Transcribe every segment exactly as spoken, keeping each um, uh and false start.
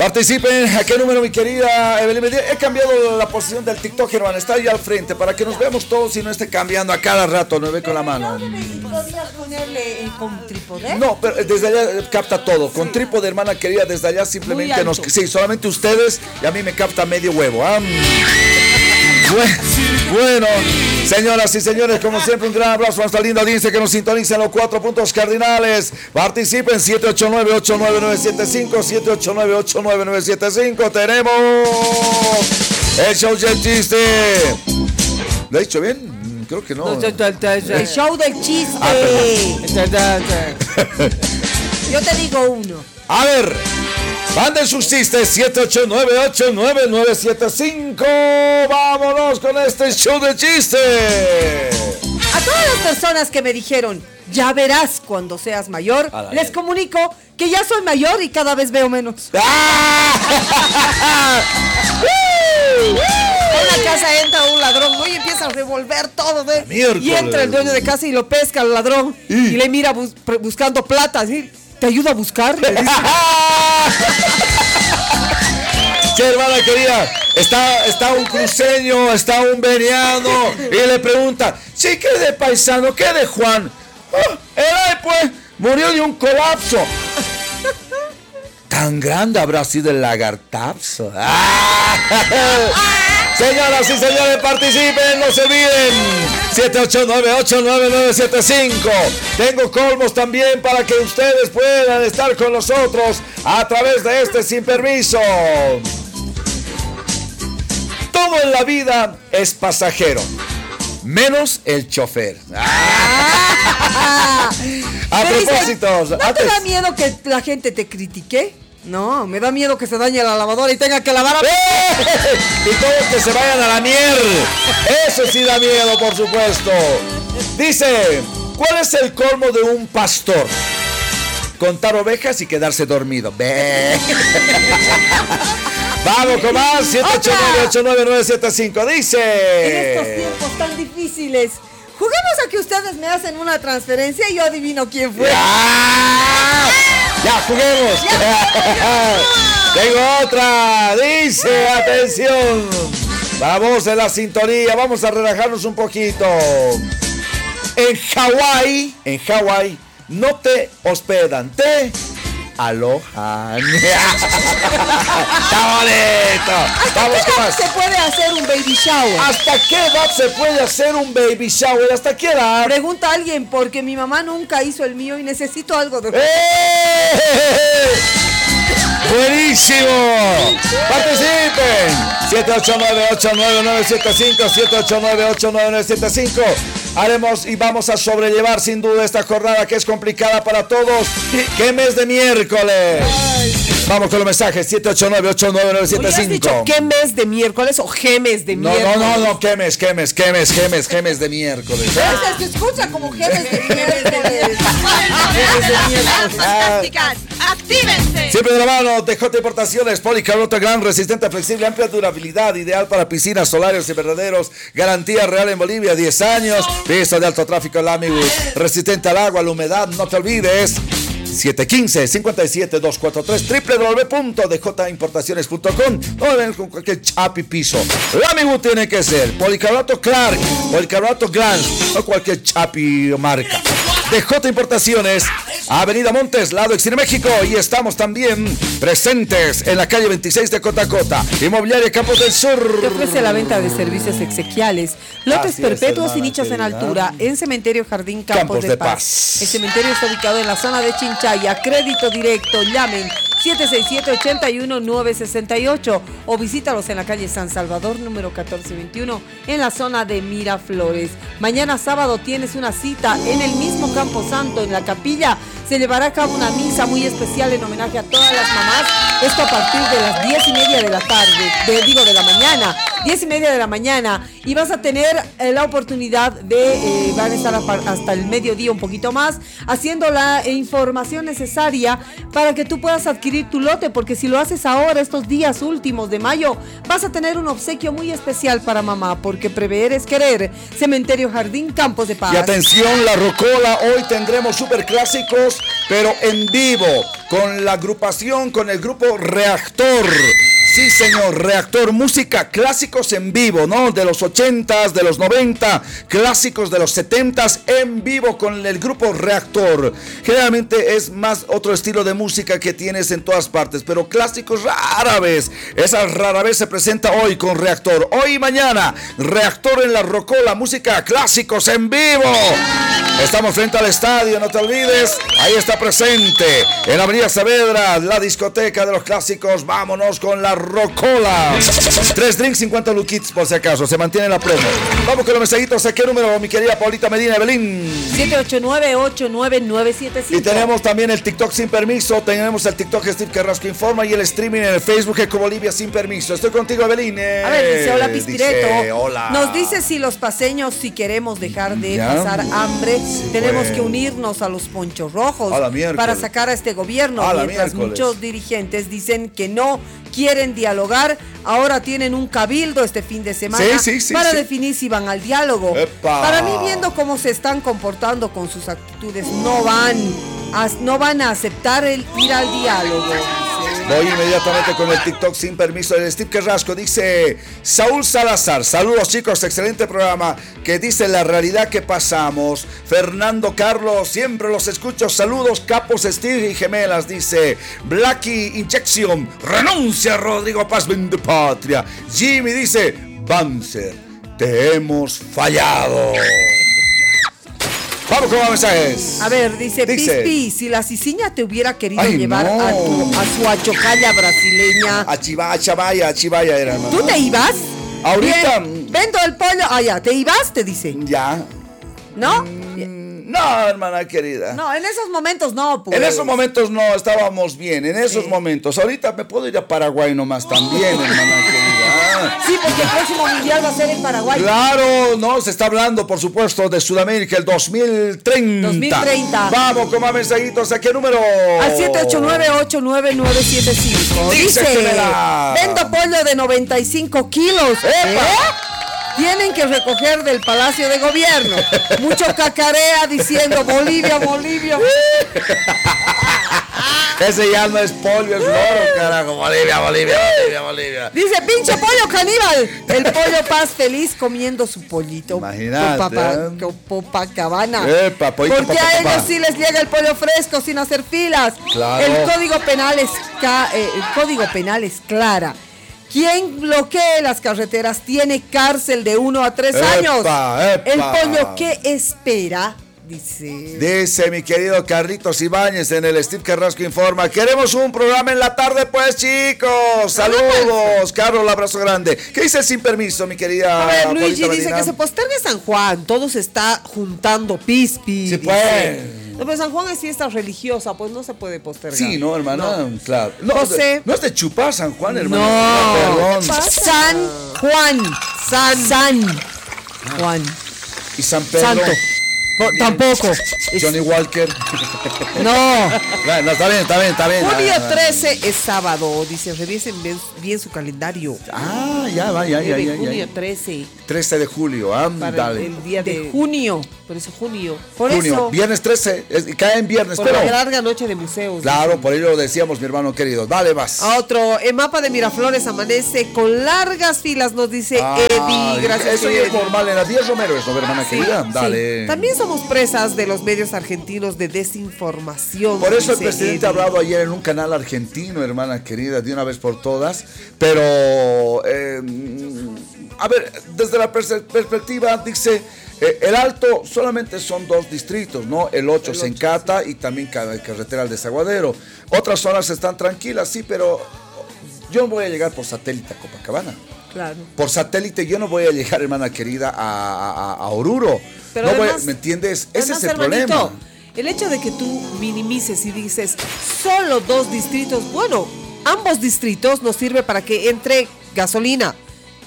Participen. ¿A qué número, mi querida Evelyn? He cambiado la posición del TikTok, hermano. Está ahí al frente para que nos veamos todos y no esté cambiando a cada rato. No ve con la mano. ¿Podrías ponerle con trípode? No, pero desde allá capta todo. Con trípode, hermana querida, desde allá simplemente nos... Sí, solamente ustedes y a mí me capta medio huevo. ¿Ah? Bueno, señoras y señores, como siempre, un gran abrazo a nuestra linda audiencia que nos sintoniza en los cuatro puntos cardinales. Participen siete ocho nueve, ocho nueve nueve siete cinco, siete ocho nueve, ocho nueve nueve siete cinco. Tenemos el show del chiste. ¿Lo he dicho bien? Creo que no. El show del chiste. Ah, yo te digo uno. A ver, manden sus chistes. Siete ocho nueve, ocho nueve nueve siete cinco. Vámonos con este show de chistes. A todas las personas que me dijeron, ya verás cuando seas mayor, les comunico que ya soy mayor y cada vez veo menos. ¡Ah! En la casa entra un ladrón, ¿no? Y empieza a revolver todo, ¿eh? Miércoles. Y entra el dueño de casa y lo pesca al ladrón. ¿Y? y le mira bus- buscando plata, ¿sí? ¿Te ayuda a buscar? Le dice. Sí, hermana querida, está, está un cruceño, está un veniano y le pregunta, sí, ¿qué de paisano? ¿Qué de Juan? Oh, él pues murió de un colapso. ¿Tan grande habrá sido el lagartazo? ¡Ah! Señoras y señores, participen, no se olviden. siete ocho nueve, ocho nueve nueve siete cinco. Tengo colmos también para que ustedes puedan estar con nosotros a través de este Sin Permiso. Todo en la vida es pasajero, menos el chofer. Ah. A Me propósito, dicen, ¿no antes... te da miedo que la gente te critique? No, me da miedo que se dañe la lavadora y tenga que lavar a... ¡Eh! Y todos que se vayan a la mierda. Eso sí da miedo, por supuesto. Dice, ¿cuál es el colmo de un pastor? Contar ovejas y quedarse dormido. Ve. Vamos con más. siete ocho nueve, ocho nueve nueve siete cinco. Dice, en estos tiempos tan difíciles, juguemos a que ustedes me hacen una transferencia y yo adivino quién fue. ¡Ya! ¡Ya, juguemos! Tengo otra. Dice, atención. Vamos en la sintonía. Vamos a relajarnos un poquito. En Hawái, en Hawái, no te hospedan, te alojan. ¡Está bonito! ¿Hasta Vamos qué con edad más. se puede hacer un baby shower? ¿Hasta qué edad se puede hacer un baby shower? ¿Hasta qué edad? Pregunta a alguien, porque mi mamá nunca hizo el mío y necesito algo de... ¡Eh! ¡Buenísimo! ¡Participen! siete ocho nueve, ocho nueve nueve siete cinco, siete ocho nueve, ocho nueve nueve siete cinco. Haremos y vamos a sobrellevar sin duda esta jornada que es complicada para todos. ¿Qué mes de miércoles? Vamos con los mensajes. siete ocho nueve, ocho nueve nueve siete cinco. ¿Has dicho qué mes de miércoles o qué mes de No, miércoles? no, no, no, qué mes, qué mes, qué mes, qué mes, qué mes de miércoles. Ese se escucha como gemes de miércoles. Fantásticas, actívense. Siempre de la mano, D J Importaciones, policarbonato gran, resistente, flexible, amplia durabilidad, ideal para piscinas, solares y verdaderos. Garantía real en Bolivia, diez años. Piso de alto tráfico en Lamibus, resistente al agua, a la humedad, no te olvides. siete uno cinco, cinco siete dos cuatro tres, doble u doble u doble u punto d j importaciones punto com. No ven con cualquier chapi piso. Lamibus tiene que ser policarbonato Clark, policarbonato Glans, no cualquier chapi marca. D J Importaciones, Avenida Montes, lado Extreme México, y estamos también presentes en la calle veintiséis de Cotacota. Inmobiliaria Campos del Sur. Te ofrece la venta de servicios exequiales, lotes Así perpetuos es, y nichos en hermana altura querida. en Cementerio Jardín Campos, Campos de, de Paz. Paz. El cementerio está ubicado en la zona de Chinchaya. Crédito directo, llamen siete seis siete, ocho uno nueve seis ocho o visítalos en la calle San Salvador número catorce veintiuno en la zona de Miraflores. Mañana sábado tienes una cita en el mismo Camposanto, en la capilla. Se llevará a cabo una misa muy especial en homenaje a todas las mamás. Esto a partir de las diez y media de la tarde, de, digo de la mañana. diez y media de la mañana. Y vas a tener eh, la oportunidad de, eh, van a estar hasta el mediodía un poquito más, haciendo la información necesaria para que tú puedas adquirir tu lote, porque si lo haces ahora, estos días últimos de mayo, vas a tener un obsequio muy especial para mamá, porque prever es querer. Cementerio Jardín Campos de Paz. Y atención, La Rocola, hoy tendremos super clásicos, pero en vivo, con la agrupación, con el grupo Reactor. Sí, señor, Reactor, música, clásicos en vivo, ¿no? De los ochentas, de los noventa, clásicos de los setentas, en vivo con el grupo Reactor. Generalmente es más otro estilo de música que tienes en todas partes, pero clásicos rara vez. Esa rara vez se presenta hoy con Reactor. Hoy y mañana, Reactor en La Rocola, música, clásicos en vivo. Estamos frente al estadio, no te olvides, ahí está presente, en Avenida Saavedra, la discoteca de los clásicos. Vámonos con La Rocola. Tres drinks, cincuenta luquitos por si acaso, se mantiene la promo. Vamos con los mensajitos. ¿A qué número, mi querida Paulita Medina Evelyn? siete ocho nueve, ocho nueve nueve siete cinco. Y tenemos también el TikTok sin permiso, tenemos el TikTok Steve Carrasco Informa y el streaming en el Facebook Eco Bolivia sin permiso. Estoy contigo, Evelyn. A ver, dice hola Pispireto. Dice, hola. Nos dice si los paseños, si queremos dejar de Ya. pasar hambre, Sí, tenemos bueno. que unirnos a los ponchos rojos A la miércoles. para sacar a este gobierno. A la Mientras miércoles. muchos dirigentes dicen que no quieren dialogar, ahora tienen un cabildo este fin de semana Sí, sí, sí, para sí. definir si van al diálogo. Epa. Para mí, viendo cómo se están comportando con sus actitudes, no van a, no van a aceptar el ir al diálogo. Voy inmediatamente con el TikTok sin permiso. El Steve Carrasco dice: Saúl Salazar, saludos chicos, excelente programa que dice la realidad que pasamos. Fernando Carlos, siempre los escucho, saludos capos, Steve y gemelas, dice Blacky Injection, renuncia Rodrigo Paz, vende patria. Jimmy dice: Banzer, te hemos fallado. Vamos con los mensajes. A ver, dice, Dice. Pispi, si la Ciciña te hubiera querido Ay, llevar no. a, tu, a su achocalla brasileña, A Chivaya, Chavaya, Chivaya era, hermano. ¿tú te ibas? Ahorita- Bien, vendo el pollo. Ah, ya, ¿te ibas? Te dice. Ya. ¿No? No, hermana querida. No, en esos momentos no, pues. En esos momentos no, estábamos bien, en esos Sí. momentos. Ahorita me puedo ir a Paraguay nomás también, hermana querida. Ah. Sí, porque el próximo mundial va a ser en Paraguay. Claro, no, se está hablando, por supuesto, de Sudamérica, el dos mil treinta. dos mil treinta. Vamos con más mensajitos. ¿A qué número? Al siete ocho nueve, ocho nueve nueve siete cinco. Dice Dice, Gemela. vendo pollo de noventa y cinco kilos. ¿Eh? Tienen que recoger del Palacio de Gobierno. Mucho cacarea diciendo Bolivia, Bolivia. Ese ya no es pollo, es loro, carajo. Bolivia, Bolivia, Bolivia, Bolivia. Dice, pinche pollo caníbal. El pollo Paz feliz comiendo su pollito. Imagínate, Con papa- ¿eh? con Popacabana. Epa, pollito Porque a Popacabana. ellos sí les llega el pollo fresco sin hacer filas. Claro. El código penal es ca- eh, el código penal es clara. Quien bloquee las carreteras tiene cárcel de uno a tres Epa, años. epa. El pollo, ¿qué espera? Dice. Dice mi querido Carlitos Ibáñez en el Steve Carrasco Informa: queremos un programa en la tarde, pues chicos. Saludos, Carlos, un abrazo grande. ¿Qué dice Sin Permiso, mi querida? A ver, Luigi Paulita dice Medina? que se postergue San Juan. Todo se está juntando pispi. Sí, dice. pues. No, pero San Juan es fiesta religiosa, pues no se puede postergar. Sí, no, hermana, No. claro. No, José. no es de chupar San Juan, hermano. No. Perdón. San Juan. San. San Juan. Y San Pedro. Santo. Po- tampoco. Es- Johnny Walker. No. No, no, está bien, está bien, está bien. Junio Ah, ah. trece es sábado. Dice, revisen bien, bien su calendario. Ah, ya va, ya, ya, De ya, junio ya. trece. trece de julio, Para ándale. el, el día de, junio. Por eso junio. Por Junio, eso. viernes trece, es- cae en viernes, Por pero. la larga noche de museos. Claro, por ello lo decíamos, mi hermano querido. Dale, vas. A otro, en mapa de Miraflores amanece con largas filas, nos dice Ay, Eddie. Gracias, Eso ya es Eddie. normal en la Díaz Romero, ¿es no, hermana Sí, querida? sí. Dale. También somos presas de los medios argentinos de desinformación. Por eso el dice presidente ha Eddie. hablado ayer en un canal argentino, hermana querida, de una vez por todas. Pero, eh, a ver, desde la perse- perspectiva, dice, eh, el Alto solamente son dos distritos, ¿no? El ocho se encata y también ca- carretera al Desaguadero. Otras zonas están tranquilas, sí, pero yo no voy a llegar por satélite a Copacabana. Claro. Por satélite yo no voy a llegar, hermana querida, a, a- a Oruro. Pero no voy- además- ¿me entiendes? Ese Además, es el hermanito, problema. el hecho de que tú minimices y dices solo dos distritos, bueno, ambos distritos nos sirve para que entre gasolina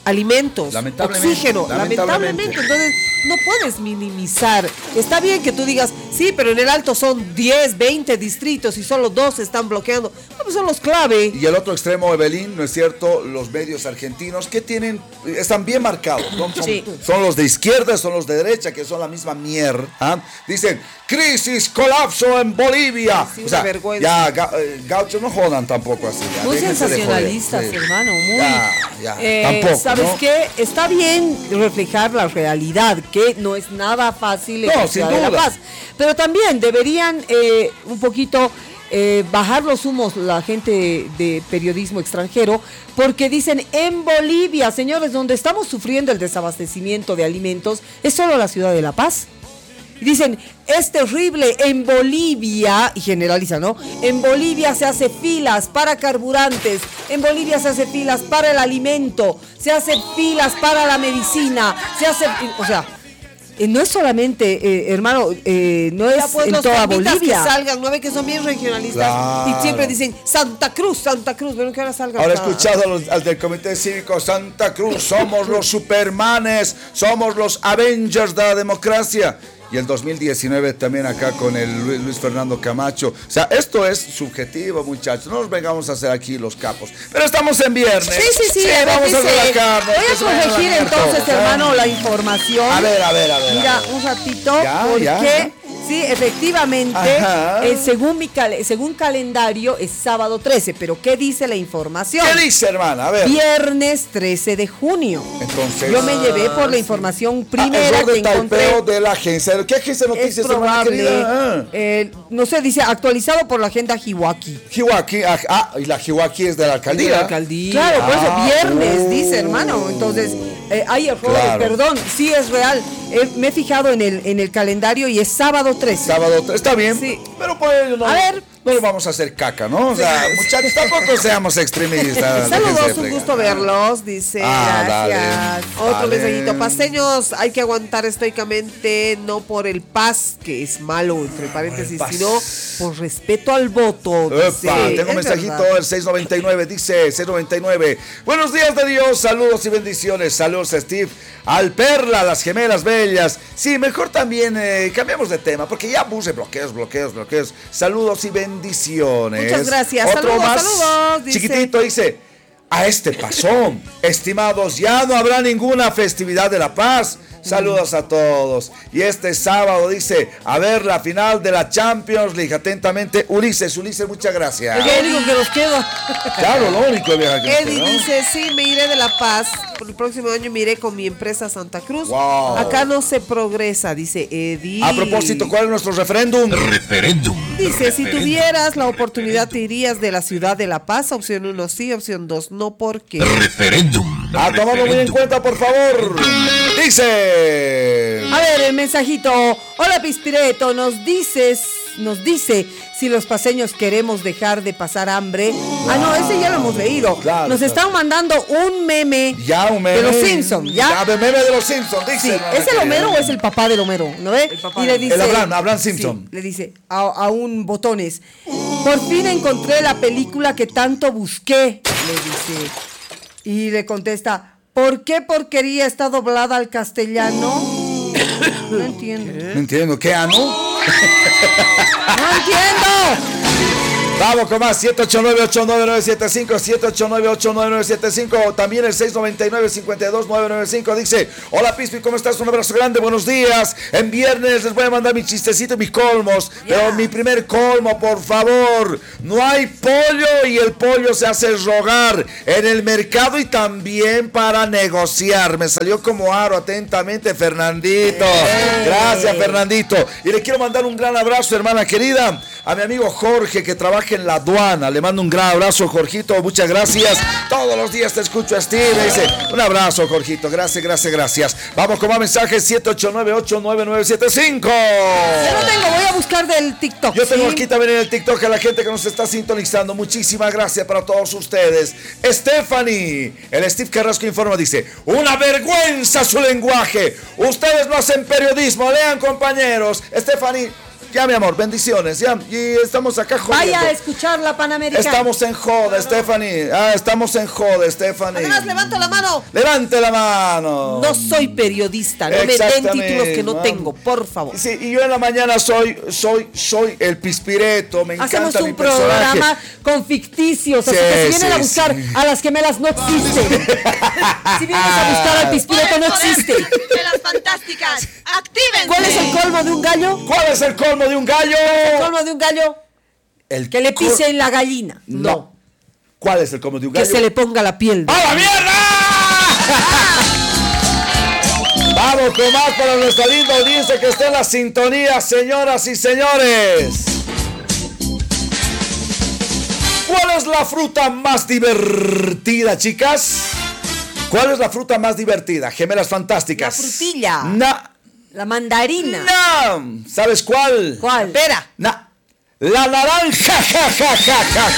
alimentos, Lamentablemente, oxígeno, lamentablemente. lamentablemente. Entonces, no puedes minimizar. Está bien que tú digas, sí, pero en el Alto son diez, veinte distritos y solo dos están bloqueando. No, pues son los clave. Y el otro extremo, Evelyn, ¿no es cierto? Los medios argentinos que tienen, están bien marcados, ¿no? Son, Sí. son los de izquierda, son los de derecha, que son la misma mierda. ¿Ah? Dicen, crisis, colapso en Bolivia. Sí, O una sea, vergüenza. ya, ga- eh, gauchos no jodan tampoco así. ya, Muy déjense de sensacionalistas, joder, sí. hermano, muy. Ya, ya, Eh, tampoco, ¿Sabes ¿no? qué? Está bien reflejar la realidad, que no es nada fácil en No, la sin ciudad de La duda. Paz. Pero también deberían eh, un poquito eh, bajar los humos la gente de periodismo extranjero, porque dicen en Bolivia, señores, donde estamos sufriendo el desabastecimiento de alimentos, es solo la ciudad de La Paz. Y dicen, es terrible, en Bolivia, y generaliza, ¿no? En Bolivia se hace filas para carburantes, en Bolivia se hace filas para el alimento, se hace filas para la medicina, se hace, o sea, eh, no es solamente, eh, hermano, eh, no es Ya, pues, en los toda temitas Bolivia. que salgan, ¿no ve que son bien regionalistas? Claro. Y siempre dicen Santa Cruz, Santa Cruz, pero que ahora salgan. Ahora he acá. escuchado a los- al del Comité Cívico Santa Cruz, somos los Supermanes, somos los Avengers de la democracia. Y el dos mil diecinueve también acá con el Luis, Luis Fernando Camacho. O sea, esto es subjetivo, muchachos. No nos vengamos a hacer aquí los capos. Pero estamos en viernes. Sí, sí, sí, a ver, vamos a dice, relajarnos. voy que a se vayan corregir relajar entonces, todos, ¿eh? hermano, la información. A ver, a ver, a ver. Mira, a ver. un ratito, Ya, porque ya, ya. sí, efectivamente, Ajá. eh, según mi cal- según calendario es sábado trece, pero ¿qué dice la información? ¿Qué dice, hermana? A ver. Viernes trece de junio. Entonces. Yo me llevé por la información Ah, primera error que de encontré. taipeo de la agencia. ¿Qué agencia de Es noticias, hermana probable, querida? Ah. eh, no sé, dice actualizado por la agenda Hiwaki. Jihuaqui, ah, ah, y la Jihuaqui es de la alcaldía. De la alcaldía. Claro, por eso Ah, viernes, uh. dice, hermano. Entonces, eh, hay errores, Claro. perdón, sí es real. Eh, me he fijado en el, en el calendario y es sábado trece. Sábado, tres, está bien. Sí. Pero pues no, A ver. no le vamos a hacer caca, ¿no? O sea, muchachos, tampoco seamos extremistas. Saludos, déjense de un fregar. gusto verlos, dice. Ah, gracias. dale. Otro Vale. mensajito, paseños, hay que aguantar estoicamente, no por el paz, que es malo, entre paréntesis, paz. sino por respeto al voto. dice. Epa, tengo un Es mensajito, verdad. el seis noventa y nueve, dice seis noventa y nueve. Buenos días de Dios, saludos y bendiciones. Saludos a Steve, al Perla, las gemelas bellas. Sí, mejor también eh, cambiamos de tema, porque ya puse bloqueos, bloqueos, bloqueos. Saludos y bendiciones. Muchas gracias. Otro Saludos, más saludos, dice. chiquitito dice, a este pasón, estimados, ya no habrá ninguna festividad de la paz. Saludos a todos. Y este sábado dice, a ver la final de la Champions League. Atentamente, Ulises. Ulises, muchas gracias. Es lo único que nos queda. Claro, lo único, vieja que Eddie ¿no? dice, sí, me iré de La Paz. Por el próximo año me iré con mi empresa Santa Cruz. Wow. Acá no se progresa, dice Eddie. A propósito, ¿cuál es nuestro referéndum? Referéndum. Dice, si Referéndum. tuvieras la oportunidad, te irías de la ciudad de La Paz. Opción uno sí, opción dos no, ¿por qué? Referéndum. A tomarlo muy en Referéndum. cuenta, por favor. Dice. A ver, el mensajito. Hola, Pispireto, nos dices, nos dice si los paseños queremos dejar de pasar hambre. Ah, no, ese ya lo hemos leído. Claro, nos claro. están mandando un meme, Ya, un meme. de los Simpsons, ¿ya? Ya, de meme de los Simpsons, dice. Sí, hermana ¿es el querida. Homero o es el papá del Homero? ¿No ve? papá Y le del- dice, El Abraham, Abraham Simpson. sí, le dice a, a un Botones, por fin encontré la película que tanto busqué, le dice. Y le contesta, ¿por qué porquería está doblada al castellano? No entiendo. No entiendo, ¿qué ano? ¡No entiendo! Vamos con más, siete ocho nueve, ocho nueve nueve siete cinco, siete ocho nueve, ocho nueve nueve siete cinco, también el seis noventa y nueve, cincuenta y dos, nueve noventa y cinco, dice, hola Pispi, ¿cómo estás? Un abrazo grande, buenos días, en viernes les voy a mandar mi chistecito y mis colmos, pero mi primer colmo, por favor, no hay pollo y el pollo se hace rogar en el mercado y también para negociar, me salió como aro, atentamente, Fernandito, gracias Fernandito, y le quiero mandar un gran abrazo, hermana querida, a mi amigo Jorge que trabaja en la aduana. Le mando un gran abrazo, Jorgito. Muchas gracias. Todos los días te escucho a Steve. Me dice, un abrazo, Jorgito. Gracias, gracias, gracias. Vamos con más mensajes. siete ocho nueve, ocho nueve nueve siete cinco. Yo no tengo, voy a buscar del TikTok. Yo tengo ¿sí? aquí también en el TikTok a la gente que nos está sintonizando. Muchísimas gracias para todos ustedes. Stephanie, el Steve Carrasco informa, dice, una vergüenza su lenguaje. Ustedes no hacen periodismo. Lean, compañeros. Stephanie, Ya, mi amor, bendiciones, ya. Y estamos acá jodiendo. Vaya a escuchar la Panamericana. Estamos en joda, Stephanie. Ah, estamos en joda, Stephanie. Además, levanta la mano. Levante la mano. No soy periodista, no me den Exactamente, títulos que no mam. tengo, por favor. Sí, y yo en la mañana soy, soy, soy el pispireto, me encanta Hacemos mi un personaje. programa con ficticios, Sí, así que si vienen sí, a buscar sí. a las gemelas no existen. Si vienes a buscar al pispireto no existe. De las fantásticas, actívense. ¿Cuál es el colmo de un gallo? ¿Cuál es el colmo de un gallo? El colmo de un gallo El que le col- pise en la gallina. No. ¿Cuál es el colmo de un Que gallo? se le ponga la piel. ¡A la mierda! Vamos con más para nuestra linda audiencia que está en la sintonía, señoras y señores. ¿Cuál es la fruta más divertida, chicas? ¿Cuál es la fruta más divertida? Gemelas fantásticas. La frutilla. No. La mandarina. No. ¿Sabes cuál? ¿Cuál? Pera. No. La naranja. Ja, ja, ja, ja,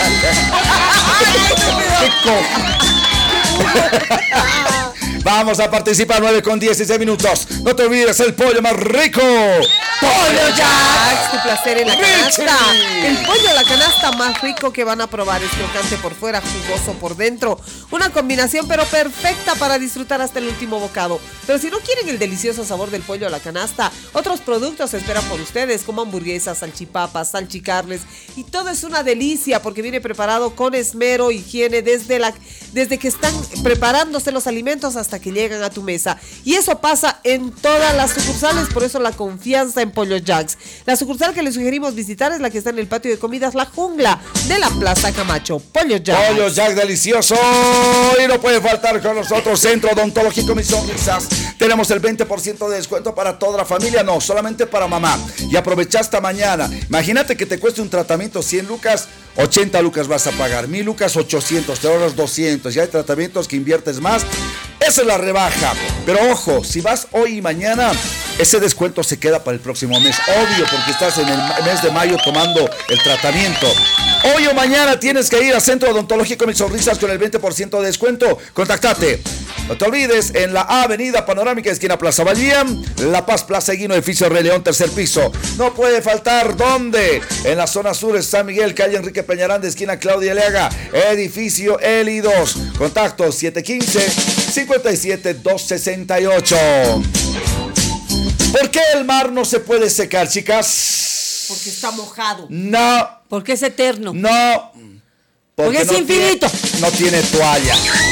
ja, ja. Vamos a participar nueve con dieciséis minutos. No te olvides el pollo más rico. ¡Pollo Jack! Tu placer en la Richie. canasta. El pollo a la canasta más rico que van a probar es crocante por fuera, jugoso por dentro. Una combinación pero perfecta para disfrutar hasta el último bocado. Pero si no quieren el delicioso sabor del pollo a la canasta, otros productos esperan por ustedes como hamburguesas, salchipapas, salchicarles. Y todo es una delicia porque viene preparado con esmero, higiene desde, la, desde que están preparándose los alimentos hasta que llegan a tu mesa. Y eso pasa en todas las sucursales, por eso la confianza en Pollo Jacks. La sucursal que les sugerimos visitar es la que está en el patio de comidas La Jungla de la Plaza Camacho. Pollo Jacks. Pollo Jack delicioso. Y no puede faltar con nosotros Centro Odontológico Mis Sonrisas. Tenemos el veinte por ciento de descuento para toda la familia, no, solamente para mamá. Y aprovecha hasta mañana. Imagínate que te cueste un tratamiento cien lucas, ochenta lucas vas a pagar. mil lucas, ochocientos, te ahorras doscientos. Ya hay tratamientos que inviertes más. Esa es la rebaja. Pero ojo, si vas hoy y mañana, ese descuento se queda para el próximo mes. Obvio, porque estás en el mes de mayo tomando el tratamiento. Hoy o mañana tienes que ir a Centro Odontológico Mis Sonrisas con el veinte por ciento de descuento. Contactate. No te olvides, en la Avenida Panorámica, esquina Plaza Bahía, La Paz, Plaza Eguino, edificio Rey León, tercer piso. No puede faltar, ¿dónde? En la zona sur, San Miguel, calle Enrique Peñaranda, esquina Claudia Leaga, edificio Eli dos. Contacto siete uno cinco, cinco siete, dos seis ocho. ¿Por qué el mar no se puede secar, chicas? Porque está mojado. No, Porque es eterno. no. Porque es no infinito. tiene- no tiene toalla.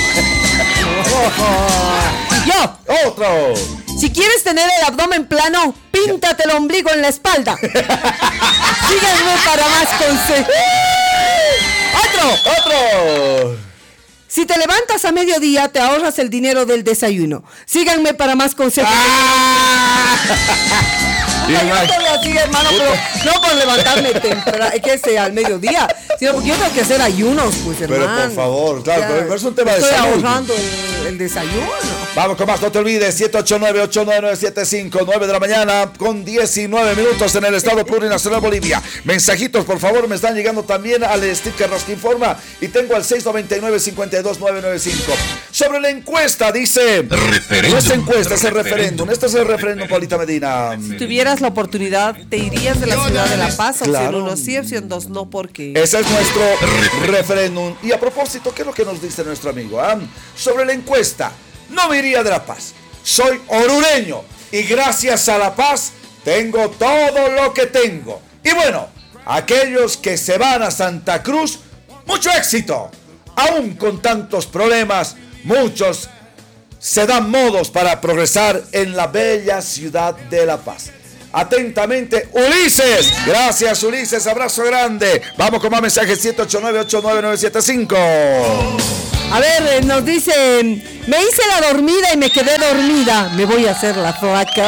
Yo, Otro. si quieres tener el abdomen plano, píntate el ombligo en la espalda. Síganme para más consejos. Otro. Otro. Si te levantas a mediodía, te ahorras el dinero del desayuno. Síganme para más consejos. ¡Ah! Yo estoy así, hermano, pero no por levantarme temprano, que sea al mediodía, sino porque yo tengo que hacer ayunos, pues, Pero hermano. por favor, claro, Ya, pero es un tema de estoy salud. ahorrando el, el desayuno. Vamos con más, no te olvides, siete ocho nueve, ocho nueve nueve siete cinco, nueve de la mañana con diecinueve minutos en el Estado Plurinacional Bolivia. Mensajitos, por favor, me están llegando también al sticker Nos que Informa y tengo al seis nueve nueve, cinco dos nueve nueve cinco. Sobre la encuesta, dice... Referéndum. No es encuesta, es el Referéndum. referéndum. Este es el referéndum, Paulita Medina. Si tuvieras la oportunidad, ¿te irías de la ciudad de La Paz? Opción Claro. uno sí, opción dos no, porque... Ese es nuestro referéndum. Y a propósito, ¿qué es lo que nos dice nuestro amigo? ah? Sobre la encuesta, no me iría de La Paz. Soy orureño y gracias a La Paz tengo todo lo que tengo. Y bueno, aquellos que se van a Santa Cruz, mucho éxito. Aún con tantos problemas, muchos se dan modos para progresar en la bella ciudad de La Paz. Atentamente, Ulises. Gracias, Ulises. Abrazo grande. Vamos con más mensajes. siete ocho nueve, ocho nueve nueve siete cinco. A ver, eh, nos dice, me hice la dormida y me quedé dormida. Me voy a hacer la flaca.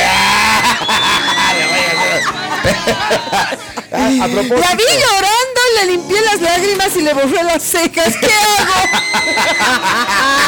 Ah, a propósito. La vi llorando, le limpié las lágrimas y le borré las cejas. ¿Qué hago?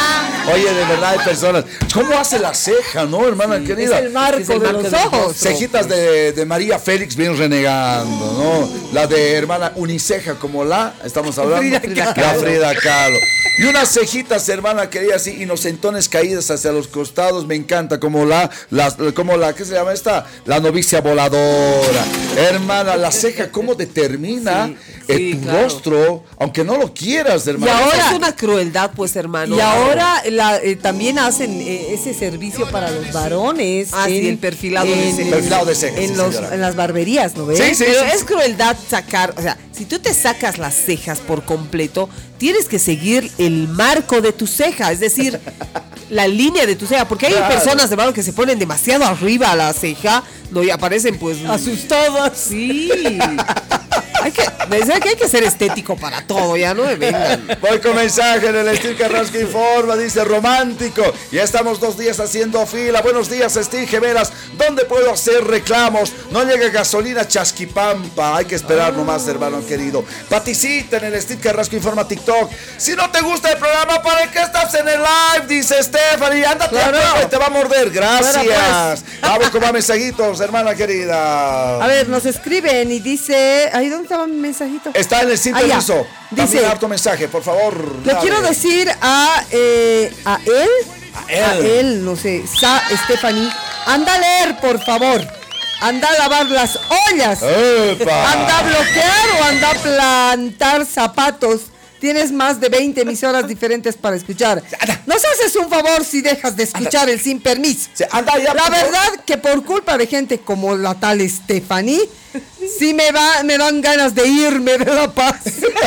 Oye, de verdad hay personas. ¿Cómo hace la ceja, no, hermana Sí, querida? es el marco Es el de marco los del ojos. rostro. Cejitas de, de María Félix bien renegando, ¿no? La de hermana uniceja como la, estamos hablando. Frida La Kahlo. Frida Kahlo. Y unas cejitas, hermana querida, así, inocentones caídas hacia los costados, me encanta, como la, la, como la, ¿qué se llama esta? La novicia voladora. Hermana, la ceja, ¿cómo determina Sí, eh, sí, tu claro. rostro? Aunque no lo quieras, Y hermana. ahora es una crueldad, pues, hermano. Y ahora la, eh, también hacen eh, ese servicio para los varones. Ah, sí, el perfilado de cejas. Perfilado de cejas, En, sí, los, señora. en las barberías, ¿no ves? Sí, sí. Pero es crueldad sacar, o sea, si tú te sacas las cejas por completo, tienes que seguir el marco de tu ceja, es decir, la línea de tu ceja, porque hay Claro. personas, hermano, que se ponen demasiado arriba a la ceja, no, y aparecen pues Asustadas. Sí. Hay que, desde que hay que ser estético para todo, ya no me vengan. Voy con mensaje en el Steve Carrasco Informa, dice romántico. Ya estamos dos días haciendo fila. Buenos días, Steve Gemelas. ¿Dónde puedo hacer reclamos? No llega gasolina Chasquipampa. Hay que esperar nomás, hermano querido. Paticita en el Steve Carrasco Informa TikTok. Si no te gusta el programa, ¿para qué estás en el live? Dice Stephanie. Ándate, Claro. a te va a morder. Gracias. Claro, Vamos con más mensajitos, hermana querida. A ver, nos escriben y dice. Ahí, ¿dónde estaba mi mensajito? Está en el sin Ah, ya. permiso. Dice- También harto mensaje, por favor. Le dale. quiero decir a, eh, a él, A él. a él, no sé, Sa Stephanie, anda a leer, por favor. Anda a lavar las ollas. ¡Epa! Anda a bloquear o anda a plantar zapatos. Tienes más de veinte emisoras diferentes para escuchar. Nos haces un favor si dejas de escuchar el sin permiso. Sí, anda ya, La por favor. verdad que por culpa de gente como la tal Stephanie, sí me, va, me dan ganas de irme de La Paz.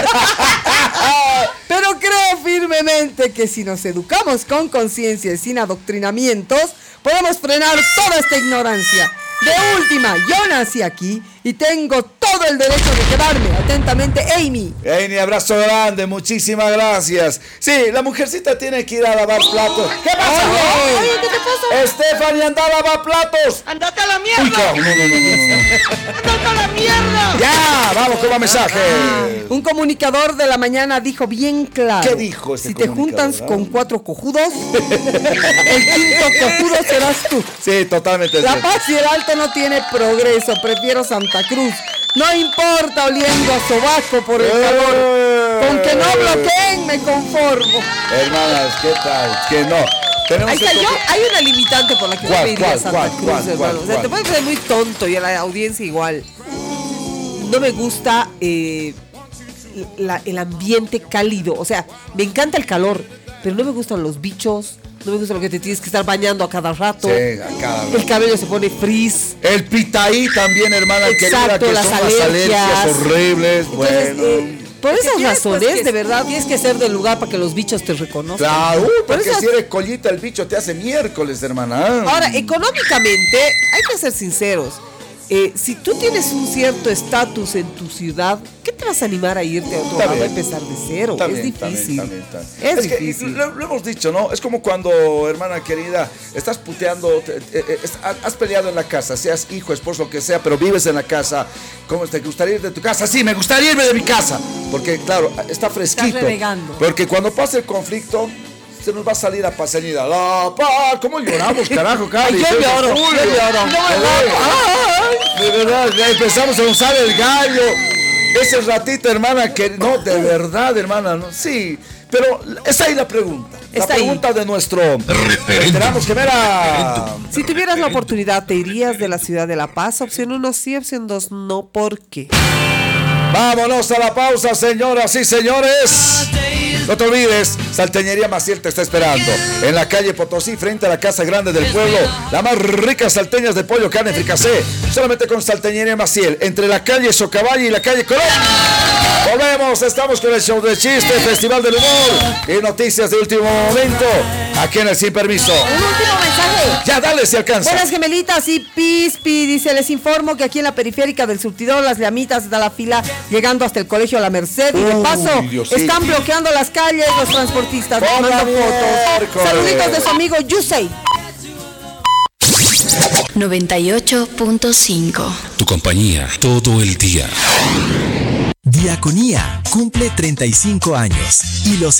Pero creo firmemente que si nos educamos con conciencia y sin adoctrinamientos, podemos frenar toda esta ignorancia. De última, yo nací aquí y tengo todo el derecho de quedarme. Atentamente, Amy. Amy, abrazo grande, muchísimas gracias. Sí, la mujercita tiene que ir a lavar platos. ¿Qué pasa? Oye. Oye, ¿qué te pasa? Stephanie, anda a lavar platos. ¡Andate a la Uy, mierda! carajo, no, no, no, no, no. ¡Andate a la mierda! Ya, vamos con más mensajes. Un comunicador de la mañana dijo bien claro. ¿Qué dijo este Si te comunicador, juntas ah? con cuatro cojudos, el quinto cojudo serás tú. Sí, totalmente. La cierto. Paz y el Alto no tiene progreso, prefiero Santa Cruz. No importa oliendo a sobaco por el calor. Con que no bloqueen me conformo. Hermanas, ¿qué tal? Que no. Tenemos Ahí está, el yo, coque- hay una limitante por la que ¿Cuál, no me iría cuál, a Santa cuál, Cruz, cuál, hermano. cuál, O sea, te cuál? puede parecer muy tonto y a la audiencia igual. No me gusta eh, la- el ambiente cálido. O sea, me encanta el calor, pero no me gustan los bichos. No me gusta lo que te tienes que estar bañando a cada rato. Sí, a cada rato. El cabello se pone frizz. El pitaí también, hermana querida, Exacto, que las son las alergias alergias. horribles. Entonces, Bueno. eh, por esas tienes, razones, pues, que- de verdad, Tienes que ser del lugar para que los bichos te reconozcan. Claro, uy, por porque eso- si eres collita, el bicho te hace miércoles, hermana. Ahora, económicamente, hay que ser sinceros. Eh, si tú tienes un cierto estatus en tu ciudad, ¿qué te vas a animar a irte a otro Está lado a bien. empezar de cero? Está es bien, está difícil. bien, está bien, está bien. Es, Es que difícil. lo, lo hemos dicho, ¿no? Es como cuando, hermana querida, estás puteando, te- eh, eh, es- has peleado en la casa, seas hijo, esposo, lo que sea, pero vives en la casa. ¿Cómo te gustaría ir de tu casa? Sí, me gustaría irme de mi casa. Porque, claro, está fresquito. renegando. Porque cuando pase el conflicto, se nos va a salir a paseñida. La paz, ¿cómo lloramos, carajo, Cali? Ay, yo lloro, yo lloro. Ay, de verdad, ya empezamos a usar el gallo. Ese ratito, hermana, que no, de verdad, hermana, no, sí. Pero está ahí la pregunta. La Está ahí. pregunta de nuestro Esperamos que verá. Si tuvieras la oportunidad, ¿te irías de la ciudad de La Paz? Opción uno sí, opción dos no. ¿Por qué? Vámonos a la pausa, señoras y señores. No te olvides, Salteñería Maciel te está esperando. En la calle Potosí, frente a la Casa Grande del Pueblo. Las más ricas salteñas de pollo, carne, fricasé. Solamente con Salteñería Maciel. Entre la calle Socaballa y la calle Colón. Volvemos, estamos con el show de chiste, Festival del Humor y noticias de último momento. Aquí en el Sin Permiso. Un último mensaje. Ya dale si alcanza. Buenas gemelitas y Pispi, dice, les informo que aquí en la periférica del surtidor las llamitas de la fila llegando hasta el colegio La Merced y de Uy, paso Diosito. están bloqueando las calles los transportistas. Les Ponga mando fotos. miércoles. Saluditos de su amigo Yusei. noventa y ocho punto cinco. Tu compañía todo el día. Diaconía cumple treinta y cinco años y los